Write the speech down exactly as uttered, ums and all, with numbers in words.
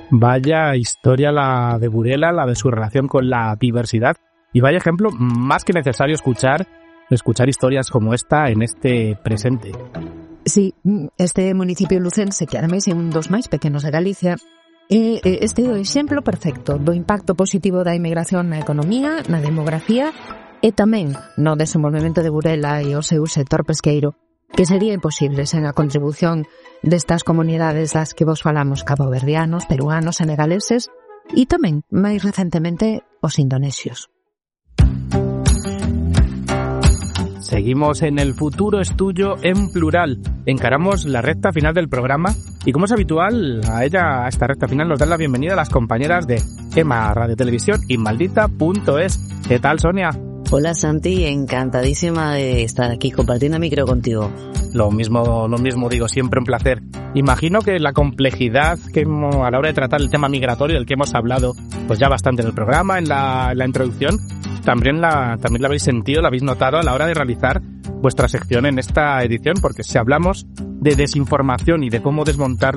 Vaya historia la de Burela, la de su relación con la diversidad. Y vaya ejemplo más que necesario escuchar, escuchar historias como esta en este presente. Sí, este municipio lucense, que ademais é un dos máis pequenos de Galicia, é este é o exemplo perfecto do impacto positivo da inmigración na economía, na demografía e tamén no desenvolvemento de Burela e o seu sector pesqueiro, que sería imposible sen a contribución destas comunidades das que vos falamos, caboverdianos, peruanos, senegaleses e tamén, máis recentemente, os indonesios. Seguimos en El Futuro es Tuyo en plural. Encaramos la recta final del programa y, como es habitual, a ella, a esta recta final, nos dan la bienvenida las compañeras de Ema Radio Televisión y Maldita punto es. ¿Qué tal, Sonia? Hola, Santi, encantadísima de estar aquí compartiendo micro contigo. Lo mismo, lo mismo digo, siempre un placer. Imagino que la complejidad que hemos, a la hora de tratar el tema migratorio del que hemos hablado, pues ya bastante en el programa, en la, en la introducción, también la, también la habéis sentido, la habéis notado a la hora de realizar vuestra sección en esta edición, porque si hablamos de desinformación y de cómo desmontar